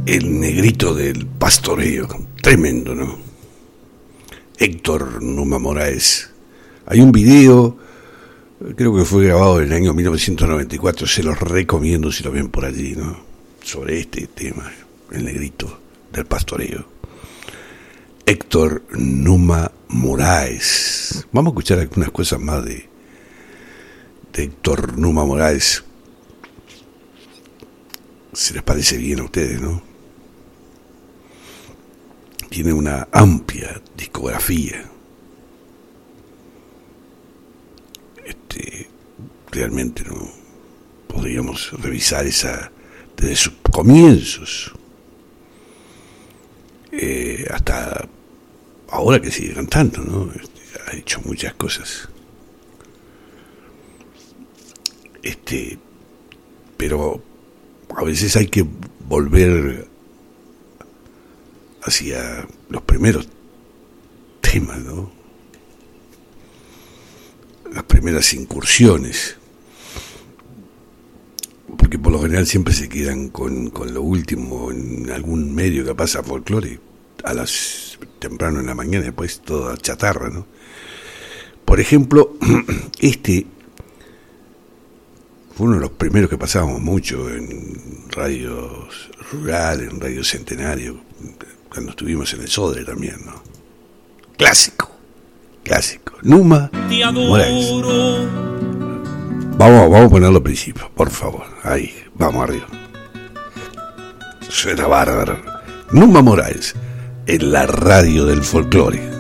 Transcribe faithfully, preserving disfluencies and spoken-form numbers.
El negrito del pastoreo, tremendo, ¿no? Héctor Numa Moraes. Hay un video, creo que fue grabado en el año mil novecientos noventa y cuatro, se los recomiendo si lo ven por allí, ¿no? Sobre este tema, el negrito del pastoreo. Héctor Numa Moraes. Vamos a escuchar algunas cosas más de, de Héctor Numa Moraes. Si les parece bien a ustedes, ¿no? Tiene una amplia discografía. Este, realmente no podríamos revisar esa desde sus comienzos eh, hasta ahora que sigue cantando, ¿no? Este, ha hecho muchas cosas. Este, pero a veces hay que volver hacia los primeros temas, ¿no? Las primeras incursiones, porque por lo general siempre se quedan con, con lo último en algún medio que pasa folclore a las temprano en la mañana, después toda chatarra, ¿no? Por ejemplo, este fue uno de los primeros que pasábamos mucho en radios rurales, en Radio Centenario, cuando estuvimos en el Sodre también, ¿no? Clásico, clásico. Numa Moraes. Vamos, vamos a ponerlo al principio, por favor. Ahí, vamos arriba. Suena bárbaro. Numa Moraes, en la radio del folclore.